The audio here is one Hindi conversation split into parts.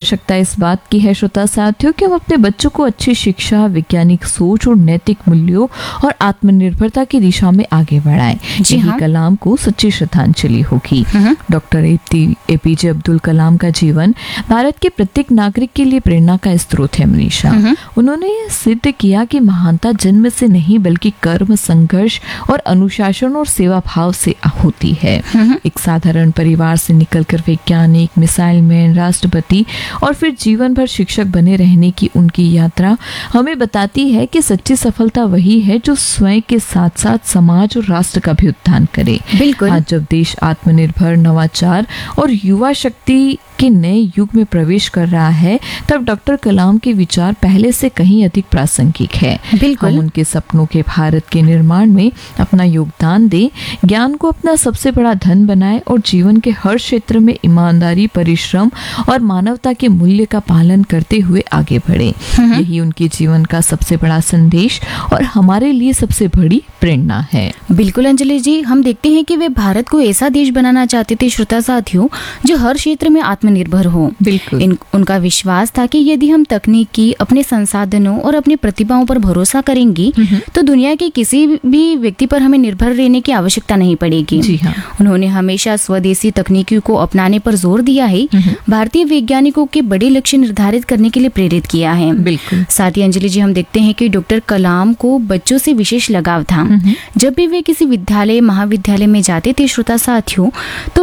आवश्यकता इस बात की है श्रोता साथियों कि हम अपने बच्चों को अच्छी शिक्षा, वैज्ञानिक सोच और नैतिक मूल्यों और आत्मनिर्भरता की दिशा में आगे बढ़ाएं। यही कलाम को सच्ची श्रद्धांजलि होगी। डॉक्टर एपीजे अब्दुल कलाम का जीवन भारत के प्रत्येक नागरिक के लिए प्रेरणा का स्रोत है। मनीषा, उन्होंने यह सिद्ध किया कि महानता जन्म से नहीं बल्कि कर्म, संघर्ष और अनुशासन और सेवा भाव से होती है। एक साधारण परिवार से निकलकर वैज्ञानिक, मिसाइल मैन, राष्ट्रपति और फिर जीवन भर शिक्षक बने रहने की उनकी यात्रा हमें बताती है कि सच्ची सफलता वही है जो स्वयं के साथ साथ समाज और राष्ट्र का भी उत्थान करे। बिल्कुल। आज जब देश आत्मनिर्भर, नवाचार और युवा शक्ति के नए युग में प्रवेश कर रहा है, तब डॉक्टर कलाम के विचार पहले से कहीं अधिक प्रासंगिक है। बिल्कुल। हम उनके सपनों के भारत के निर्माण में अपना योगदान दें, ज्ञान को अपना सबसे बड़ा धन बनाएं और जीवन के हर क्षेत्र में ईमानदारी, परिश्रम और मानवता के मूल्य का पालन करते हुए आगे बढ़े। यही उनके जीवन का सबसे बड़ा संदेश और हमारे लिए सबसे बड़ी प्रेरणा है। बिल्कुल अंजलि जी, हम देखते हैं कि वे भारत को ऐसा देश बनाना चाहते थे श्रोता साथियों जो हर क्षेत्र में आत्मनिर्भर हो। बिल्कुल। उनका विश्वास था कि यदि हम तकनीकी, अपने संसाधनों और अपनी प्रतिभाओं पर भरोसा करेंगे तो दुनिया के किसी भी व्यक्ति पर हमें निर्भर रहने की आवश्यकता नहीं पड़ेगी। जी हाँ। उन्होंने हमेशा स्वदेशी तकनीकों को अपनाने पर जोर दिया है, भारतीय वैज्ञानिकों के बड़े लक्ष्य निर्धारित करने के लिए प्रेरित किया है। बिल्कुल। साथ ही अंजलि जी, हम देखते हैं कि डॉक्टर कलाम को बच्चों से विशेष लगाव था। जब भी वे किसी विद्यालय, महाविद्यालय में जाते थे श्रोता साथियों, तो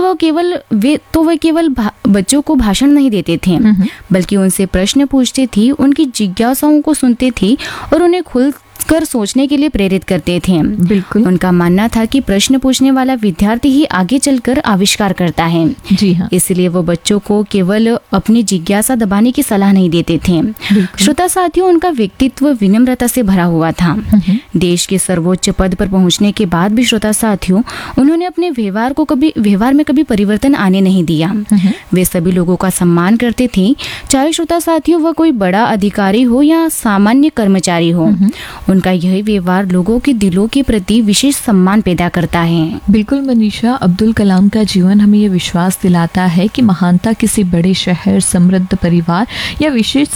वह केवल बच्चों को भाषण नहीं देते थे, बल्कि उनसे प्रश्न पूछते थे, उनकी जिज्ञासाओं को सुनते थे और उन्हें खुलकर सोचने के लिए प्रेरित करते थे। बिल्कुल। उनका मानना था कि प्रश्न पूछने वाला विद्यार्थी ही आगे चलकर आविष्कार करता है। जी हाँ। इसलिए वो बच्चों को केवल अपनी जिज्ञासा दबाने की सलाह नहीं देते थे। श्रोता साथियों, उनका व्यक्तित्व विनम्रता से भरा हुआ था। देश के सर्वोच्च पद पर पहुंचने के बाद भी श्रोता साथियों, उन्होंने अपने व्यवहार में कभी परिवर्तन आने नहीं दिया। वे सभी लोगों का सम्मान करते थे, चाहे श्रोता साथियों वह कोई बड़ा अधिकारी हो या सामान्य कर्मचारी हो। उनका यह व्यवहार लोगों के दिलों के प्रति विशेष सम्मान पैदा करता है। बिल्कुल मनीषा, अब्दुल कलाम का जीवन हमें यह विश्वास दिलाता है कि महानता किसी बड़े शहर, समृद्ध परिवार या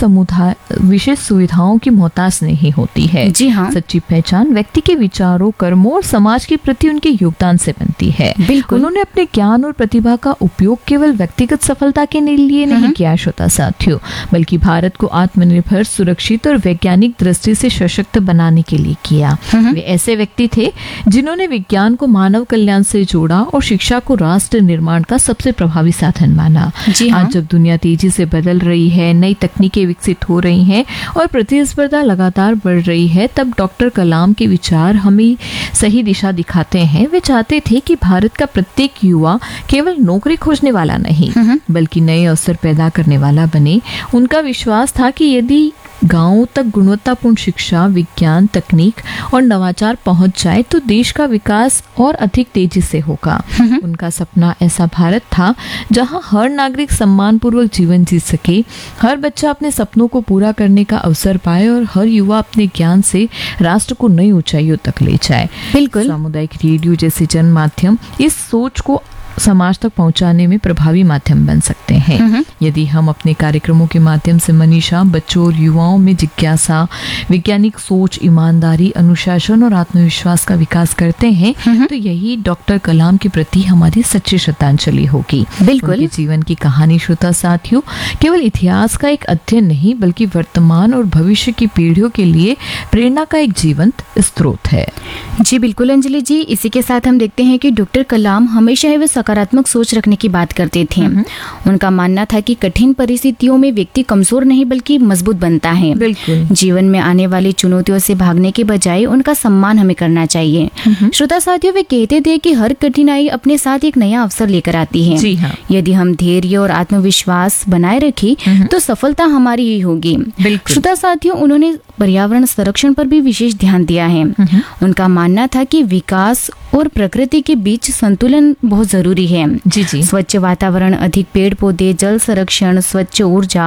विशेष सुविधाओं की मोहताज नहीं होती है। जी हाँ। सच्ची पहचान व्यक्ति के विचारों, कर्मों और समाज के प्रति उनके योगदान से बनती है। बिल्कुल। उन्होंने अपने ज्ञान और प्रतिभा का उपयोग केवल व्यक्तिगत सफलता के लिए नहीं किया श्रोता साथियों, बल्कि भारत को आत्मनिर्भर, सुरक्षित और वैज्ञानिक दृष्टि से सशक्त बनाने के लिए किया। वे ऐसे व्यक्ति थे जिन्होंने विज्ञान को मानव कल्याण से जोड़ा और शिक्षा को राष्ट्र निर्माण का सबसे प्रभावी साधन माना। जी हाँ। आज जब दुनिया तेजी से बदल रही है, नई तकनीकें विकसित हो रही हैं और प्रतिस्पर्धा लगातार बढ़ रही है, तब डॉक्टर कलाम के विचार हमें सही दिशा दिखाते हैं। वे चाहते थे कि भारत का प्रत्येक युवा केवल नौकरी खोजने वाला नहीं बल्कि नए अवसर पैदा करने वाला बने। उनका विश्वास था कि यदि गांवों तक गुणवत्तापूर्ण शिक्षा, विज्ञान, तकनीक और नवाचार पहुंच जाए तो देश का विकास और अधिक तेजी से होगा। उनका सपना ऐसा भारत था जहां हर नागरिक सम्मानपूर्वक जीवन जी सके, हर बच्चा अपने सपनों को पूरा करने का अवसर पाए और हर युवा अपने ज्ञान से राष्ट्र को नई ऊंचाइयों तक ले जाए। बिल्कुल। सामुदायिक रेडियो जैसे जन माध्यम इस सोच को समाज तक पहुंचाने में प्रभावी माध्यम बन सकते हैं। यदि हम अपने कार्यक्रमों के माध्यम से मनीषा, बच्चों और युवाओं में जिज्ञासा, वैज्ञानिक सोच, ईमानदारी, अनुशासन और आत्मविश्वास का विकास करते हैं तो यही डॉक्टर कलाम के प्रति हमारी सच्ची श्रद्धांजलि होगी। बिल्कुल। उनके जीवन की कहानी श्रोता साथियों केवल इतिहास का एक अध्ययन नहीं बल्कि वर्तमान और भविष्य की पीढ़ियों के लिए प्रेरणा का एक जीवंत स्रोत है। जी बिल्कुल अंजलि जी, इसी के साथ हम देखते हैं कि डॉक्टर कलाम हमेशा ही सकारात्मक सोच रखने की बात करते थे। उनका मानना था कि कठिन परिस्थितियों में व्यक्ति कमजोर नहीं बल्कि मजबूत बनता है। बिल्कुल। जीवन में आने वाली चुनौतियों से भागने के बजाय उनका सम्मान हमें करना चाहिए। श्रोता साथियों, वे कहते थे कि हर कठिनाई अपने साथ एक नया अवसर लेकर आती है। जी हाँ। यदि हम धैर्य और आत्मविश्वास बनाए रखें तो सफलता हमारी ही होगी। श्रोता साथियों, उन्होंने पर्यावरण संरक्षण पर भी विशेष ध्यान दिया है। उनका मानना था कि विकास और प्रकृति के बीच संतुलन बहुत जरूरी है। जी जी। स्वच्छ वातावरण, अधिक पेड़ पौधे, जल संरक्षण, स्वच्छ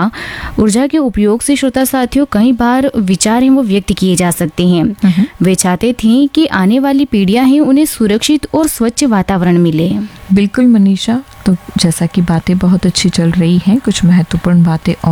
ऊर्जा के उपयोग से श्रोता साथियों कई बार विचार हैं वो व्यक्त किए जा सकते हैं। वे चाहते थे कि आने वाली पीढ़ियां हैं उन्हें सुरक्षित और स्वच्छ वातावरण मिले। बिल्कुल मनीषा, तो जैसा कि बातें बहुत अच्छी चल रही हैं, कुछ महत्वपूर्ण बातें और